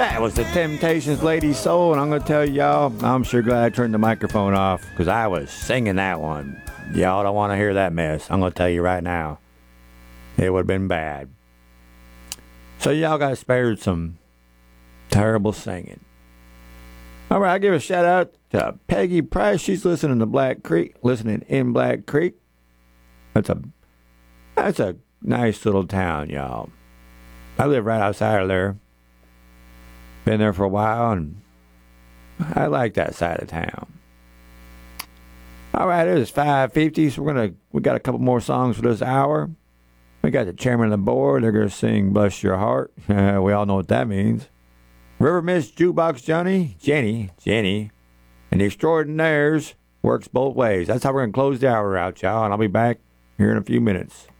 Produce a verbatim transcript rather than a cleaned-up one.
That was the Temptations, Lady Soul, and I'm going to tell y'all, I'm sure glad I turned the microphone off because I was singing that one. Y'all don't want to hear that mess. I'm going to tell you right now. It would have been bad. So y'all got spared some terrible singing. All right, I'll give a shout out to Peggy Price. She's listening to Black Creek, listening in Black Creek. That's a, that's a nice little town, y'all. I live right outside of there. Been there for a while, and I like that side of town. All right, it is five fifty, so we're gonna we got a couple more songs for this hour. We got the chairman of the board. They're gonna sing "Bless Your Heart." We all know what that means. River Miss Jukebox Johnny, Jenny, Jenny, and the Extraordinaires works both ways. That's how we're gonna close the hour out, y'all. And I'll be back here in a few minutes.